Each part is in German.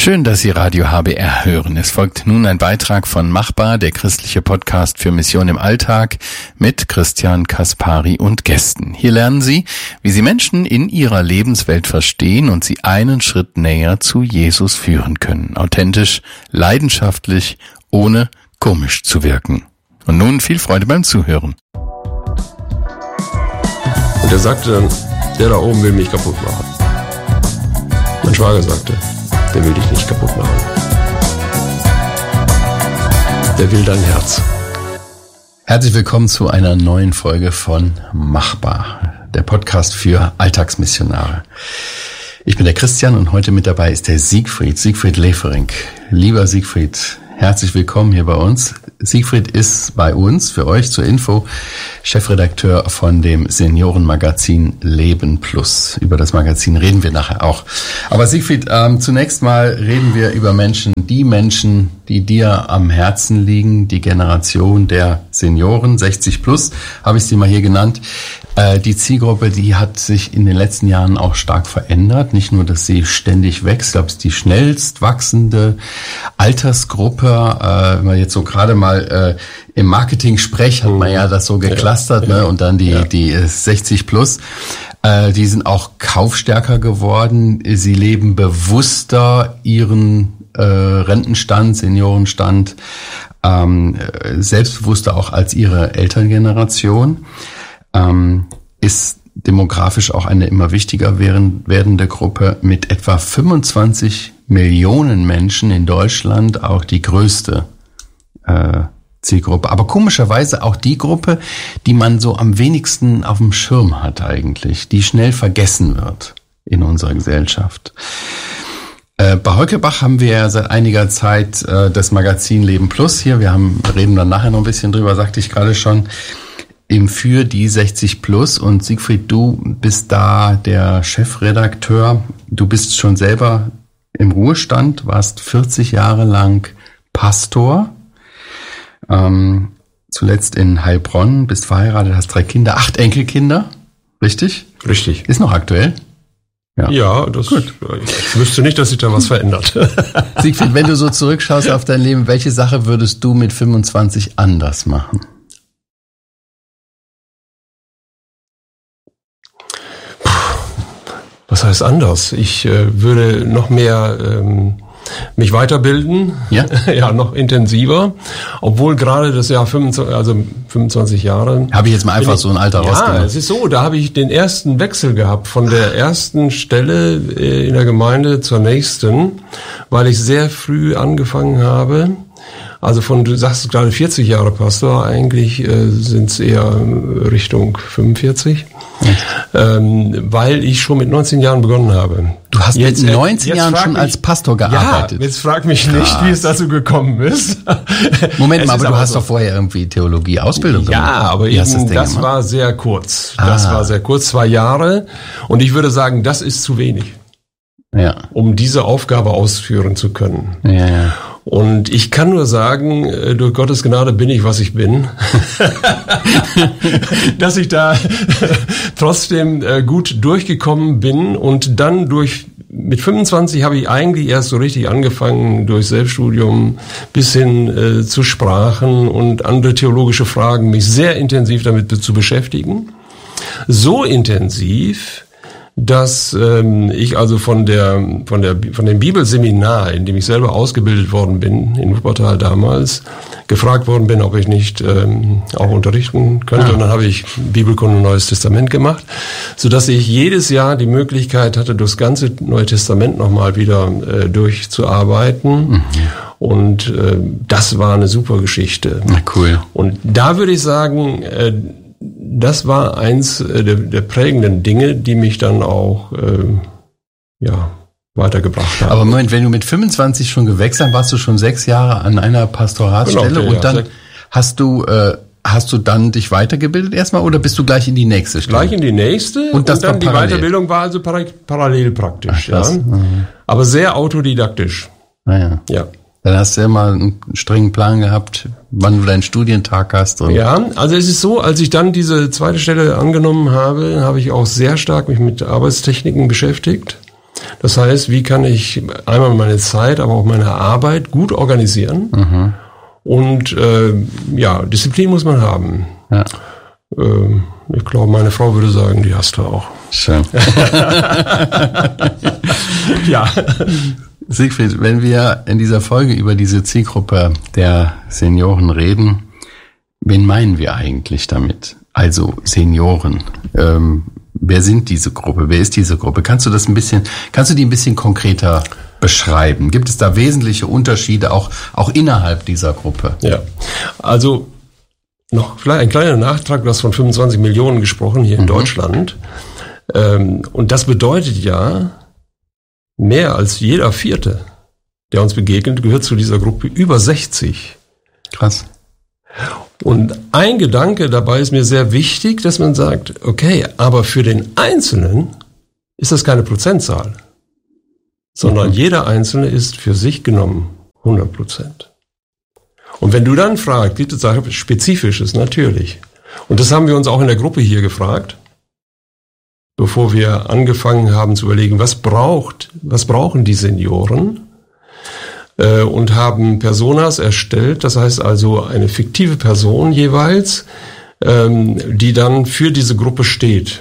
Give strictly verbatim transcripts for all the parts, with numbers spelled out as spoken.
Schön, dass Sie Radio H B R hören. Es folgt nun ein Beitrag von Machbar, der christliche Podcast für Mission im Alltag, mit Christian Kaspari und Gästen. Hier lernen Sie, wie Sie Menschen in ihrer Lebenswelt verstehen und sie einen Schritt näher zu Jesus führen können. Authentisch, leidenschaftlich, ohne komisch zu wirken. Und nun viel Freude beim Zuhören. Und er sagte dann, der da oben will mich kaputt machen. Mein Schwager sagte, der will dich nicht kaputt machen. Der will dein Herz. Herzlich willkommen zu einer neuen Folge von Machbar, der Podcast für Alltagsmissionare. Ich bin der Christian und heute mit dabei ist der Siegfried, Siegfried Lefering. Lieber Siegfried, herzlich willkommen hier bei uns. Siegfried ist bei uns, für euch zur Info, Chefredakteur von dem Seniorenmagazin Leben Plus. Über das Magazin reden wir nachher auch. Aber Siegfried, ähm, zunächst mal reden wir über Menschen, die Menschen, die dir am Herzen liegen, die Generation der Senioren, sechzig plus, habe ich sie mal hier genannt. Äh, die Zielgruppe, die hat sich in den letzten Jahren auch stark verändert. Nicht nur, dass sie ständig wächst, ich glaube, es ist die schnellst wachsende Altersgruppe. Äh, wenn man jetzt so gerade mal äh, im Marketing-Sprech hat man ja das so geklustert, ja, ne? Und dann die, ja. die sechzig plus. Äh, die sind auch kaufstärker geworden. Sie leben bewusster ihren äh, Rentenstand, Seniorenstand, ähm, selbstbewusster auch als ihre Elterngeneration. Ähm, ist demografisch auch eine immer wichtiger werdende Gruppe mit etwa fünfundzwanzig Millionen Menschen in Deutschland, auch die größte äh, Zielgruppe. Aber komischerweise auch die Gruppe, die man so am wenigsten auf dem Schirm hat eigentlich, die schnell vergessen wird in unserer Gesellschaft. Äh, bei Heukebach haben wir ja seit einiger Zeit äh, das Magazin Leben Plus hier. Wir haben reden dann nachher noch ein bisschen drüber, sagte ich gerade schon. Eben für die sechzig plus, und Siegfried, du bist da der Chefredakteur. Du bist schon selber im Ruhestand, warst vierzig Jahre lang Pastor, ähm, zuletzt in Heilbronn, bist verheiratet, hast drei Kinder, acht Enkelkinder, richtig? Richtig. Ist noch aktuell? Ja, ja, das Gut. Ich wüsste nicht, dass sich da was verändert. Siegfried, wenn du so zurückschaust auf dein Leben, welche Sache würdest du mit fünfundzwanzig anders machen? Was heißt anders? Ich äh, würde noch mehr ähm, mich weiterbilden, ja, ja, noch intensiver, obwohl gerade das Jahr fünfundzwanzig, also fünfundzwanzig Jahre. Habe ich jetzt mal einfach ich, so ein Alter rausgenommen. Ja, es ist so, da habe ich den ersten Wechsel gehabt von der ersten Stelle äh, in der Gemeinde zur nächsten, weil ich sehr früh angefangen habe. Also von, du sagst gerade vierzig Jahre Pastor, eigentlich äh, sind es eher Richtung fünfundvierzig. Ähm, weil ich schon mit neunzehn Jahren begonnen habe. Du hast jetzt, mit neunzehn jetzt Jahren schon mich, als Pastor gearbeitet? Ja, jetzt frag mich nicht, Krass. wie es dazu gekommen ist. Moment mal, aber du hast so. doch vorher irgendwie Theologie-Ausbildung gemacht. Ja, aber eben, das, das war sehr kurz. Ah. Das war sehr kurz, zwei Jahre. Und ich würde sagen, das ist zu wenig, ja, um diese Aufgabe ausführen zu können. Ja, ja. Und ich kann nur sagen, durch Gottes Gnade bin ich, was ich bin. Dass ich da trotzdem gut durchgekommen bin und dann durch, mit fünfundzwanzig habe ich eigentlich erst so richtig angefangen, durch Selbststudium bis hin äh, zu Sprachen und andere theologische Fragen, mich sehr intensiv damit zu beschäftigen. So intensiv, dass ähm, ich also von der von der von dem Bibelseminar, in dem ich selber ausgebildet worden bin in Wuppertal damals, gefragt worden bin, ob ich nicht ähm, auch unterrichten könnte. Ja. Und dann habe ich Bibelkunde und Neues Testament gemacht, so dass ich jedes Jahr die Möglichkeit hatte, das ganze Neue Testament nochmal wieder äh, durchzuarbeiten. Mhm. Und äh, das war eine super Geschichte. Na, cool. Und da würde ich sagen, äh, das war eins der, der prägenden Dinge, die mich dann auch äh, ja weitergebracht haben. Aber Moment, wenn du mit fünfundzwanzig schon gewechselt hast, warst du schon sechs Jahre an einer Pastoratsstelle, genau, okay, und dann ja, hast du äh, hast du dann dich weitergebildet erstmal oder bist du gleich in die nächste Stelle? Gleich in die nächste und, das und dann die Weiterbildung war also para- parallel praktisch, Ach, ja, mhm. aber sehr autodidaktisch. Ah, ja. Ja. Dann hast du ja mal einen strengen Plan gehabt, wann du deinen Studientag hast. Und ja, also es ist so, als ich dann diese zweite Stelle angenommen habe, habe ich auch sehr stark mich mit Arbeitstechniken beschäftigt. Das heißt, wie kann ich einmal meine Zeit, aber auch meine Arbeit gut organisieren? Mhm. Und äh, ja, Disziplin muss man haben. Ja. Äh, ich glaube, meine Frau würde sagen, die hast du auch. Schön. Ja. Siegfried, wenn wir in dieser Folge über diese Zielgruppe der Senioren reden, wen meinen wir eigentlich damit? Also Senioren. Ähm, wer sind diese Gruppe? Wer ist diese Gruppe? Kannst du das ein bisschen, kannst du die ein bisschen konkreter beschreiben? Gibt es da wesentliche Unterschiede auch, auch innerhalb dieser Gruppe? Ja, also noch vielleicht ein kleiner Nachtrag, du hast von fünfundzwanzig Millionen gesprochen hier in mhm. Deutschland. Ähm, und das bedeutet ja, mehr als jeder Vierte, der uns begegnet, gehört zu dieser Gruppe über sechzig. Krass. Und ein Gedanke dabei ist mir sehr wichtig, dass man sagt, okay, aber für den Einzelnen ist das keine Prozentzahl, sondern mhm. jeder Einzelne ist für sich genommen hundert Prozent. Und wenn du dann fragst, gibt es etwas Spezifisches? Natürlich. Und das haben wir uns auch in der Gruppe hier gefragt, bevor wir angefangen haben zu überlegen, was braucht, was brauchen die Senioren? Äh, und haben Personas erstellt, das heißt also eine fiktive Person jeweils, ähm, die dann für diese Gruppe steht.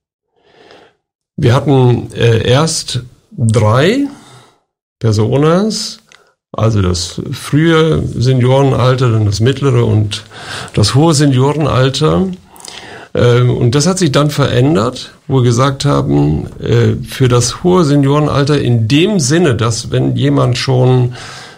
Wir hatten äh, erst drei Personas, also das frühe Seniorenalter, dann das mittlere und das hohe Seniorenalter. Und das hat sich dann verändert, wo wir gesagt haben, für das hohe Seniorenalter in dem Sinne, dass wenn jemand schon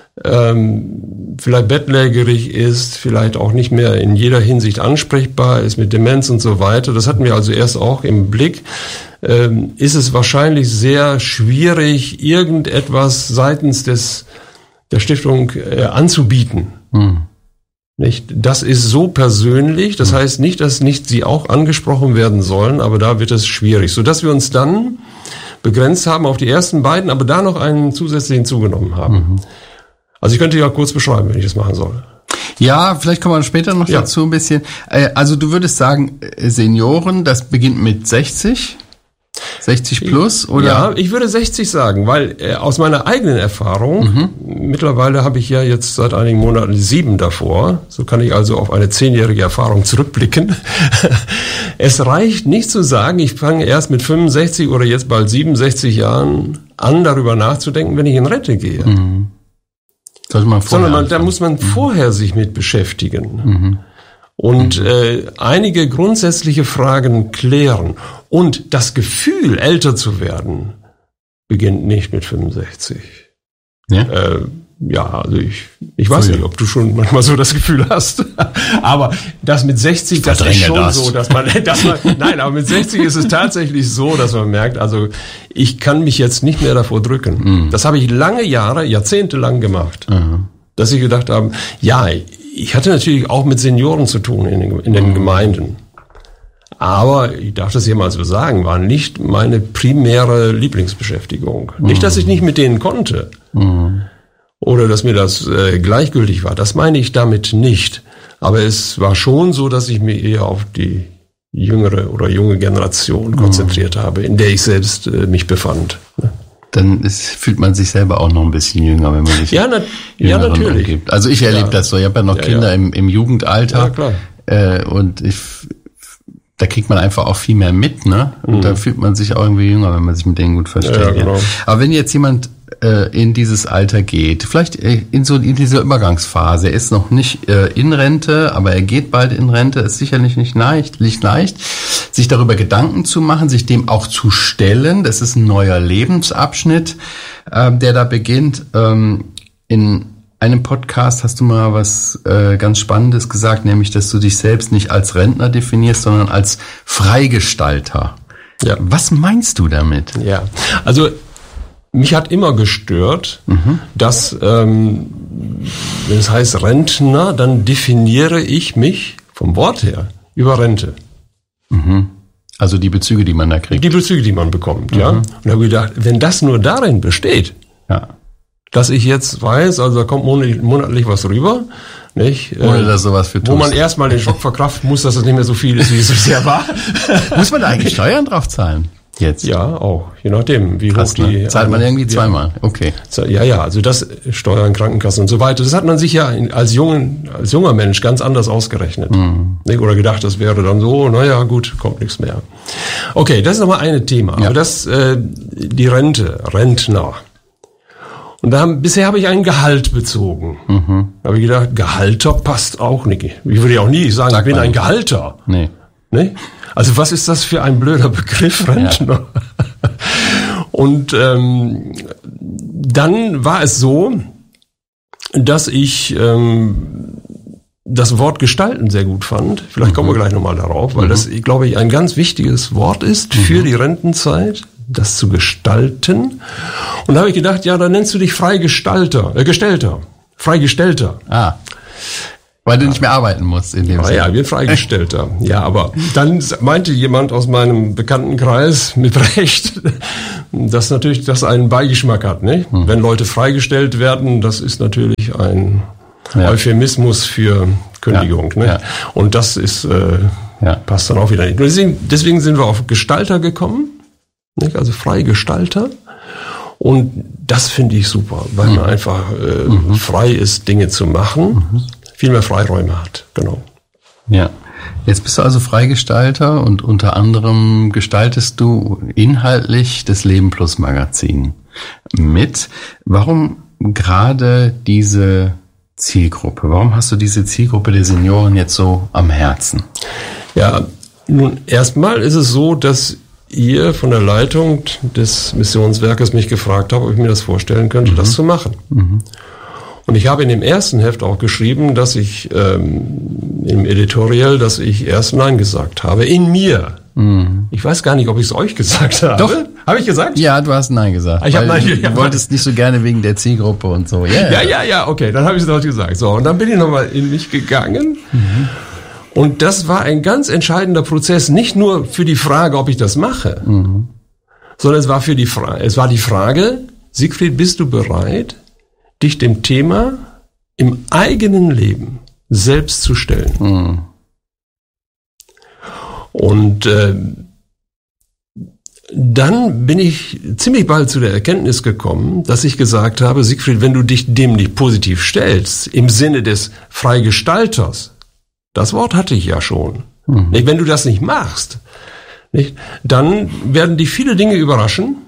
ähm, vielleicht bettlägerig ist, vielleicht auch nicht mehr in jeder Hinsicht ansprechbar ist mit Demenz und so weiter, das hatten wir also erst auch im Blick, ähm, ist es wahrscheinlich sehr schwierig, irgendetwas seitens des der Stiftung äh, anzubieten. Hm. Nicht? Das ist so persönlich, das hm. heißt nicht, dass nicht sie auch angesprochen werden sollen, aber da wird es schwierig, sodass wir uns dann begrenzt haben auf die ersten beiden, aber da noch einen zusätzlichen zugenommen haben. Mhm. Also ich könnte ja kurz beschreiben, wenn ich das machen soll. Ja, vielleicht kommen wir später noch ja. dazu ein bisschen. Also du würdest sagen, Senioren, das beginnt mit sechzig? sechzig plus, oder? Ja, ich würde sechzig sagen, weil äh, aus meiner eigenen Erfahrung, mhm. mittlerweile habe ich ja jetzt seit einigen Monaten sieben davor, so kann ich also auf eine zehnjährige Erfahrung zurückblicken. Es reicht nicht zu sagen, ich fange erst mit fünfundsechzig oder jetzt bald siebenundsechzig Jahren an, darüber nachzudenken, wenn ich in Rente gehe. Mhm. Sollte man vorher Sondern man, da muss man mhm. vorher sich mit beschäftigen. Mhm. Und äh, einige grundsätzliche Fragen klären. Und das Gefühl, älter zu werden, beginnt nicht mit fünfundsechzig. Ja, äh, ja also ich, ich weiß so, nicht, ob du schon manchmal so das Gefühl hast. Aber das mit sechzig, das ist schon das. so, dass man, dass man, nein, aber mit sechzig ist es tatsächlich so, dass man merkt, also ich kann mich jetzt nicht mehr davor drücken. Mhm. Das habe ich lange Jahre, jahrzehntelang gemacht. Mhm. Dass ich gedacht habe, ja, ich hatte natürlich auch mit Senioren zu tun in den, in den Gemeinden. Aber, ich darf das hier mal so sagen, war nicht meine primäre Lieblingsbeschäftigung. Mhm. Nicht, dass ich nicht mit denen konnte. Mhm. Oder dass mir das äh, gleichgültig war. Das meine ich damit nicht. Aber es war schon so, dass ich mich eher auf die jüngere oder junge Generation konzentriert mhm. habe, in der ich selbst äh, mich befand. Dann ist, fühlt man sich selber auch noch ein bisschen jünger, wenn man sich ja, na, ja natürlich umgibt. Also ich erlebe ja. das so. Ich habe ja noch ja, Kinder ja. Im, im Jugendalter. Ja, klar. Äh, und ich, da kriegt man einfach auch viel mehr mit, ne? Und mhm. da fühlt man sich auch irgendwie jünger, wenn man sich mit denen gut versteht. Ja, genau. Aber wenn jetzt jemand äh, in dieses Alter geht, vielleicht in so in dieser Übergangsphase, er ist noch nicht äh, in Rente, aber er geht bald in Rente, ist sicherlich nicht leicht, nicht leicht, sich darüber Gedanken zu machen, sich dem auch zu stellen. Das ist ein neuer Lebensabschnitt, äh, der da beginnt. Ähm, in einem Podcast hast du mal was äh, ganz Spannendes gesagt, nämlich, dass du dich selbst nicht als Rentner definierst, sondern als Freigestalter. Ja. Was meinst du damit? Ja, also mich hat immer gestört, mhm. dass, ähm, wenn es heißt Rentner, dann definiere ich mich vom Wort her über Rente. Mhm. Also die Bezüge, die man da kriegt. Die Bezüge, die man bekommt, mhm. ja. Und da habe ich gedacht, wenn das nur darin besteht, ja. dass ich jetzt weiß, also da kommt monatlich, monatlich was rüber, nicht? Ohne dass sowas für tust. Wo man erstmal den Schock verkraften muss, dass es nicht mehr so viel ist, wie es bisher war. Muss man da eigentlich Steuern drauf zahlen? Jetzt? Ja, auch. Je nachdem, wie Krass, hoch die... Ne? Zahlt man irgendwie zweimal? Okay. Ja, ja, also das Steuern, Krankenkassen und so weiter, das hat man sich ja als, jungen, als junger Mensch ganz anders ausgerechnet. Mhm. Oder gedacht, das wäre dann so, naja, gut, kommt nichts mehr. Okay, das ist nochmal ein Thema. Ja. Aber das, äh, die Rente, Rentner. Und da haben, bisher habe ich ein Gehalt bezogen. Mhm. Da habe ich gedacht, Gehalter passt auch nicht. Ich würde ja auch nie sagen, Sag ich bin ein Gehalter. Nee. Nee? Also was ist das für ein blöder Begriff, Rentner? Ja. Und ähm, dann war es so, dass ich ähm, das Wort gestalten sehr gut fand. Vielleicht mhm. kommen wir gleich nochmal darauf, weil mhm. das, glaube ich, ein ganz wichtiges Wort ist mhm. für die Rentenzeit, das zu gestalten. Und da habe ich gedacht, ja, dann nennst du dich Freigestalter, äh, Gestellter, Freigestellter. Ah. Weil du nicht mehr arbeiten musst in dem ah, Sinne. Ja, wir Freigestellter. Ja, aber dann meinte jemand aus meinem Bekanntenkreis mit Recht, dass natürlich das einen Beigeschmack hat. Nicht? Hm. Wenn Leute freigestellt werden, das ist natürlich ein ja. Euphemismus für Kündigung. Ja. Nicht? Ja. Und das ist äh, ja. passt dann auch wieder nicht. Deswegen, deswegen sind wir auf Gestalter gekommen, nicht? Also Freigestalter. Und das finde ich super, weil hm. man einfach äh, mhm. frei ist, Dinge zu machen. Mhm. Viel mehr Freiräume hat, genau. Ja, jetzt bist du also Freigestalter und unter anderem gestaltest du inhaltlich das Leben Plus Magazin mit. Warum gerade diese Zielgruppe? Warum hast du diese Zielgruppe der Senioren jetzt so am Herzen? Ja, nun erstmal ist es so, dass ihr von der Leitung des Missionswerkes mich gefragt habt, ob ich mir das vorstellen könnte, mhm. das zu machen. Mhm. Und ich habe in dem ersten Heft auch geschrieben, dass ich ähm, im Editorial, dass ich erst Nein gesagt habe. In mir. Mm. Ich weiß gar nicht, ob ich es euch gesagt habe. Doch. Habe ich gesagt? Ja, du hast Nein gesagt. Ich habe Nein gesagt. Du wolltest nicht so gerne wegen der Zielgruppe und so. Yeah. Ja, ja, ja, okay, dann habe ich es doch gesagt. So, und dann bin ich nochmal in mich gegangen. Mhm. Und das war ein ganz entscheidender Prozess, nicht nur für die Frage, ob ich das mache, mhm. sondern es war für die Frage, es war die Frage, Siegfried, bist du bereit, dich dem Thema im eigenen Leben selbst zu stellen. Mhm. Und äh, dann bin ich ziemlich bald zu der Erkenntnis gekommen, dass ich gesagt habe, Siegfried, wenn du dich dem nicht positiv stellst, im Sinne des Freigestalters, das Wort hatte ich ja schon, mhm. nicht, wenn du das nicht machst, nicht, dann werden dich viele Dinge überraschen.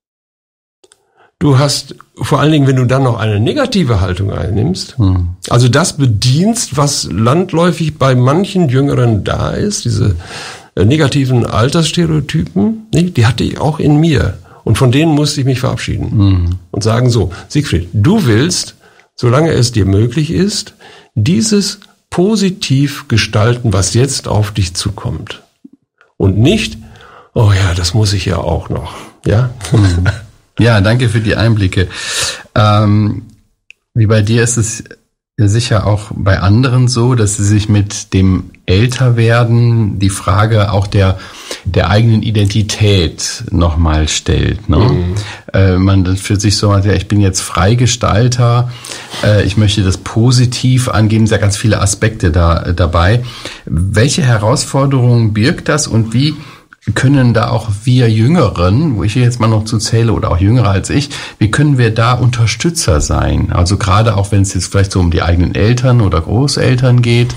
Du hast, vor allen Dingen, wenn du dann noch eine negative Haltung einnimmst, hm. also das bedienst, was landläufig bei manchen Jüngeren da ist, diese äh, negativen Altersstereotypen, nicht? Die hatte ich auch in mir. Und von denen musste ich mich verabschieden hm. und sagen so, Siegfried, du willst, solange es dir möglich ist, dieses positiv gestalten, was jetzt auf dich zukommt. Und nicht, oh ja, das muss ich ja auch noch, ja. Hm. Ja, danke für die Einblicke. Ähm, wie bei dir ist es ja sicher auch bei anderen so, dass sie sich mit dem Älterwerden die Frage auch der der eigenen Identität nochmal stellt. Ne? Mhm. Äh, man dann für sich so, ja, ich bin jetzt Freigestalter, äh, ich möchte das positiv angehen, es sind ja ganz viele Aspekte da dabei. Welche Herausforderungen birgt das und wie können da auch wir Jüngeren, wo ich jetzt mal noch zu zähle oder auch Jüngere als ich, wie können wir da Unterstützer sein? Also gerade auch, wenn es jetzt vielleicht so um die eigenen Eltern oder Großeltern geht,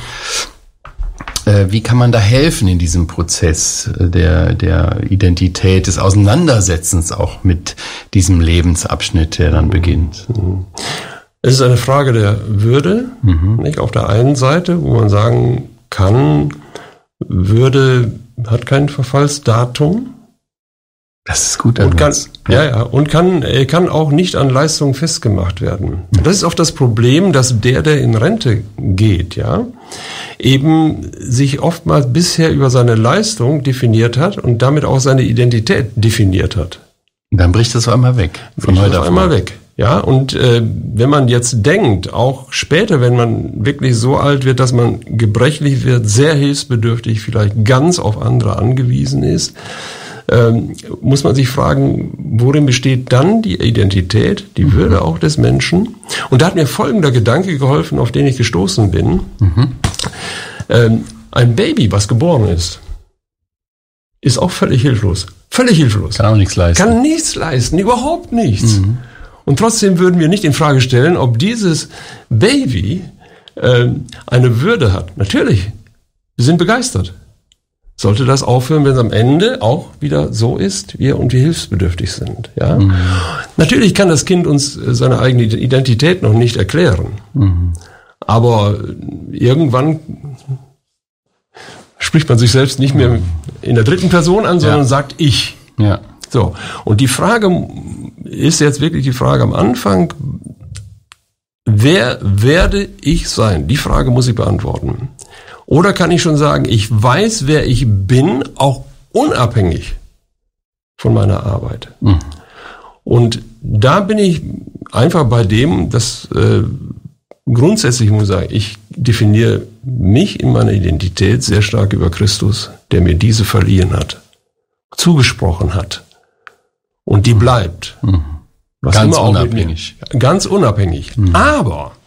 äh, wie kann man da helfen in diesem Prozess der, der Identität, des Auseinandersetzens auch mit diesem Lebensabschnitt, der dann beginnt? Es ist eine Frage der Würde, mhm. nicht? Auf der einen Seite, wo man sagen kann, Würde hat kein Verfallsdatum. Das ist gut. Und kann, ja, ja, und kann, kann auch nicht an Leistung festgemacht werden. Mhm. Das ist oft das Problem, dass der, der in Rente geht, ja, eben sich oftmals bisher über seine Leistung definiert hat und damit auch seine Identität definiert hat. Dann bricht das auf einmal weg. Von heute auf einmal weg. Ja, und äh, wenn man jetzt denkt, auch später, wenn man wirklich so alt wird, dass man gebrechlich wird, sehr hilfsbedürftig, vielleicht ganz auf andere angewiesen ist, ähm, muss man sich fragen, worin besteht dann die Identität, die mhm. Würde auch des Menschen? Und da hat mir folgender Gedanke geholfen, auf den ich gestoßen bin. Mhm. Ähm, ein Baby, was geboren ist, ist auch völlig hilflos. Völlig hilflos. Kann auch nichts leisten. Kann nichts leisten, überhaupt nichts. Mhm. Und trotzdem würden wir nicht in Frage stellen, ob dieses Baby äh, eine Würde hat. Natürlich, wir sind begeistert. Sollte das aufhören, wenn es am Ende auch wieder so ist, wir und wir hilfsbedürftig sind. Ja? Mhm. Natürlich kann das Kind uns seine eigene Identität noch nicht erklären. Mhm. Aber irgendwann spricht man sich selbst nicht mehr in der dritten Person an, sondern ja. sagt ich. Ja. So. Und die Frage ist jetzt wirklich die Frage am Anfang, wer werde ich sein? Die Frage muss ich beantworten. Oder kann ich schon sagen, ich weiß, wer ich bin, auch unabhängig von meiner Arbeit. Mhm. Und da bin ich einfach bei dem, dass äh, grundsätzlich muss ich sagen, ich definiere mich in meiner Identität sehr stark über Christus, der mir diese verliehen hat, zugesprochen hat. Und die bleibt. Mhm. Was ganz immer auch unabhängig. Mit mir, ganz unabhängig. Mhm. Aber